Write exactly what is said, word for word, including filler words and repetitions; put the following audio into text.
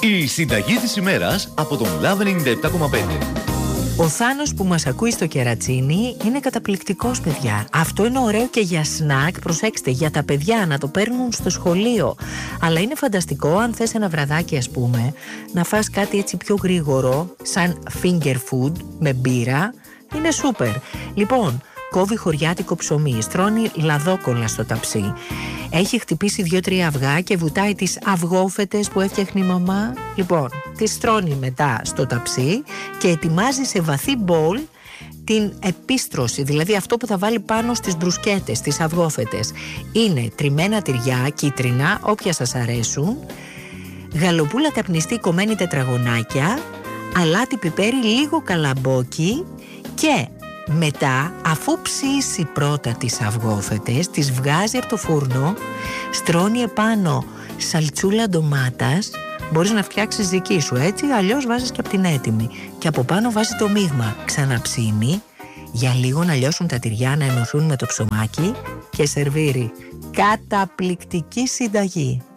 Η συνταγή της ημέρας από τον Love ενενήντα επτά κόμμα πέντε. Ο Θάνος που μας ακούει στο κερατσίνι είναι καταπληκτικός, παιδιά. Αυτό είναι ωραίο και για σνακ. Προσέξτε, για τα παιδιά να το παίρνουν στο σχολείο. Αλλά είναι φανταστικό αν θες ένα βραδάκι, ας πούμε, να φας κάτι έτσι πιο γρήγορο, σαν finger food με μπύρα. Είναι σούπερ. Λοιπόν, κόβει χωριάτικο ψωμί, στρώνει λαδόκολλα στο ταψί. Έχει χτυπήσει δύο-τρία αυγά και βουτάει τις αυγόφετες που έφτιαχνε η μαμά. Λοιπόν, τις στρώνει μετά στο ταψί και ετοιμάζει σε βαθύ μπολ την επίστρωση, δηλαδή αυτό που θα βάλει πάνω στις μπρουσκέτες, τις αυγόφετες. Είναι τριμμένα τυριά, κίτρινα, όποια σας αρέσουν, γαλοπούλα καπνιστή κομμένη τετραγωνάκια, αλάτι πιπέρι, λίγο καλαμπόκι και μετά, αφού ψήσει πρώτα τις αυγόφετες, τις βγάζει από το φούρνο, στρώνει επάνω σαλτσούλα ντομάτας, μπορείς να φτιάξεις δική σου έτσι, αλλιώς βάζεις και από την έτοιμη. Και από πάνω βάζει το μείγμα, ξαναψήνει, για λίγο να λιώσουν τα τυριά, να ενωθούν με το ψωμάκι και σερβίρει. Καταπληκτική συνταγή.